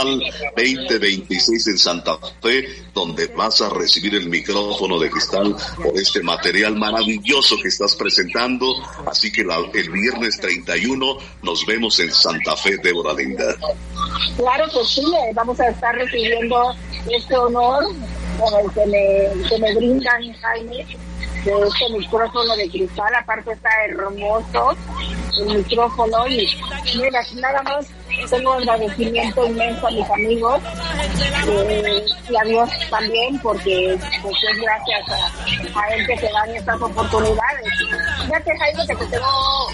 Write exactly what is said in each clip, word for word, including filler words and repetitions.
Festival veinte veintiséis en Santa Fe, donde vas a recibir el micrófono de cristal por este material maravilloso que estás presentando. Así que la, el viernes treinta y uno nos vemos en Santa Fe, Débora Linda. Claro que sí, vamos a estar recibiendo este honor con el que me, que me brindan, Jaime, de este micrófono de cristal. Aparte está hermoso el micrófono y mira, nada más tengo un agradecimiento inmenso a mis amigos eh, y a Dios también, porque pues es gracias a, a él que se dan estas oportunidades. Fíjate, Jaime, que te tengo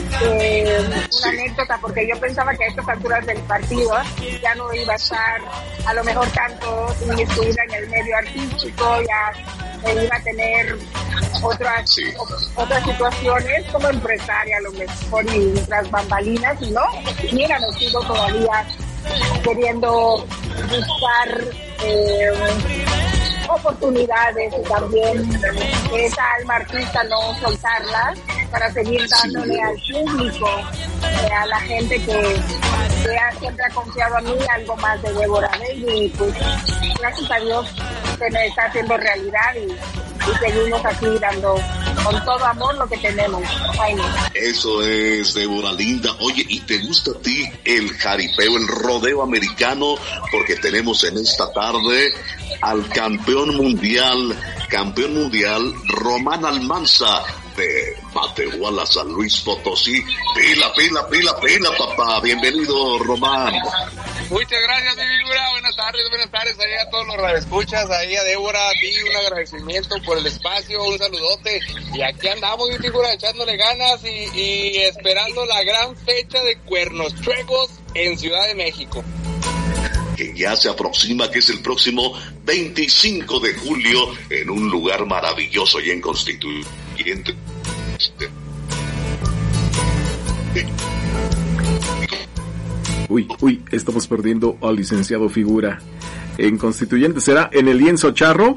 eh, una anécdota, porque yo pensaba que a estas alturas del partido ya no iba a estar a lo mejor tanto inmiscuida en el medio artístico, ya eh, iba a tener otras sí. otras situaciones como empresaria a lo mejor y tras bambalinas, y no, mira, me sigo todavía queriendo buscar eh, oportunidades y también esa alma artista no soltarla para seguir dándole al público, eh, a la gente que, que ha, siempre ha confiado a mí algo más de Débora Baby, y pues gracias a Dios se me está haciendo realidad y y seguimos aquí dando con todo amor lo que tenemos. Jaime. Eso es, Débora Linda. Oye, ¿y te gusta a ti el jaripeo, el rodeo americano? Porque tenemos en esta tarde al campeón mundial, campeón mundial, Román Almanza, de Matehuala, San Luis Potosí. Pila, pila, pila, pila, papá. Bienvenido, Román. Muchas gracias, mi figura. Buenas tardes, buenas tardes ahí a todos los radioescuchas, ahí a Débora, a ti un agradecimiento por el espacio, un saludote. Y aquí andamos, mi figura, echándole ganas y, y esperando la gran fecha de Cuernos Chuecos en Ciudad de México. Que ya se aproxima, que es el próximo veinticinco de julio, en un lugar maravilloso y en Constituyente. Uy, uy, estamos perdiendo al licenciado Figura. En Constituyente, ¿será en el Lienzo Charro?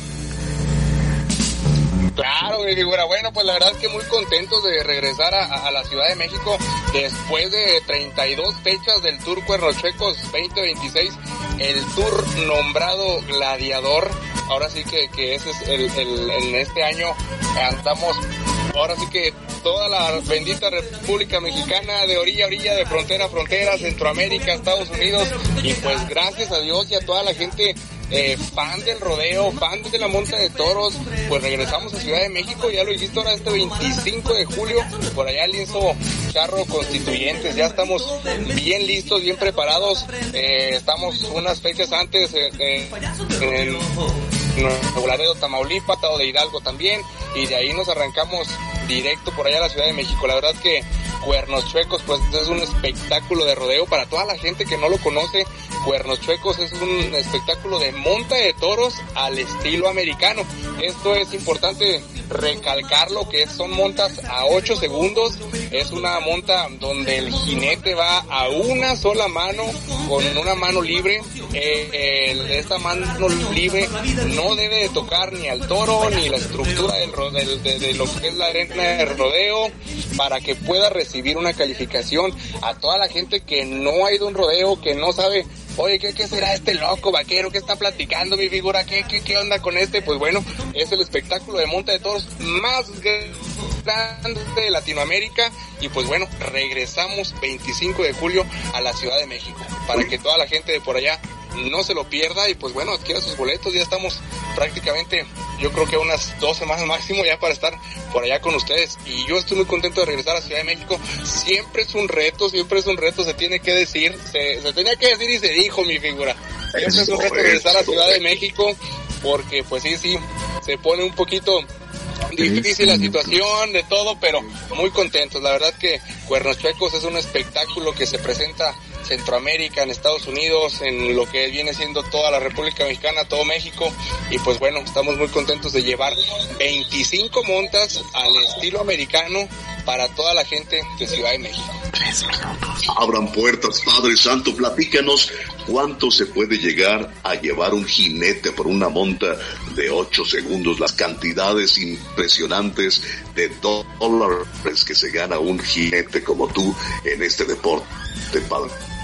Claro, mi figura. Bueno, pues la verdad es que muy contentos de regresar a, a la Ciudad de México después de treinta y dos fechas del Tour Cuernos Chuecos veinte veintiséis, el tour nombrado Gladiador. Ahora sí que, que ese es el, el, en este año andamos, ahora sí que toda la bendita República Mexicana, de orilla a orilla, de frontera a frontera, Centroamérica, Estados Unidos, y pues gracias a Dios y a toda la gente eh, fan del rodeo, fan de la monta de toros, pues regresamos a Ciudad de México, ya lo dijiste ahora, este veinticinco de julio, por allá el Lienzo Charro Constituyentes, ya estamos bien listos, bien preparados, eh, estamos unas fechas antes eh, eh, en Nuevo Laredo, Tamaulipas, Estado de Hidalgo también, y de ahí nos arrancamos directo por allá a la Ciudad de México. La verdad que Cuernos Chuecos pues es un espectáculo de rodeo para toda la gente que no lo conoce. Cuernos Chuecos es un espectáculo de monta de toros al estilo americano. Esto es importante recalcarlo, que son montas a ocho segundos, es una monta donde el jinete va a una sola mano, con una mano libre. Eh, el, esta mano libre no debe de tocar ni al toro ni la estructura del, del, de, de lo que es la arena de rodeo, para que pueda recibir una calificación. A toda la gente que no ha ido a un rodeo, que no sabe, oye, ¿qué, qué será este loco vaquero que está platicando, mi figura? ¿Qué, qué, qué onda con este? Pues bueno, es el espectáculo de monta de toros más grande de Latinoamérica. Y pues bueno, regresamos veinticinco de julio a la Ciudad de México, para que toda la gente de por allá no se lo pierda. Y pues bueno, adquiera sus boletos, ya estamos prácticamente, yo creo que unas dos semanas máximo ya para estar por allá con ustedes, y yo estoy muy contento de regresar a Ciudad de México. Siempre es un reto, siempre es un reto, se tiene que decir, se, se tenía que decir y se dijo, mi figura. Siempre es un reto regresar a Ciudad de México, porque pues sí, sí, se pone un poquito difícil la situación de todo, pero muy contentos. La verdad que Cuernos Chuecos es un espectáculo que se presenta Centroamérica, en Estados Unidos, en lo que viene siendo toda la República Mexicana, todo México, y pues bueno, estamos muy contentos de llevar veinticinco montas al estilo americano para toda la gente de Ciudad de México. Abran puertas, Padre Santo, platícanos cuánto se puede llegar a llevar un jinete por una monta de ocho segundos, las cantidades impresionantes de dólares que se gana un jinete como tú en este deporte, Padre.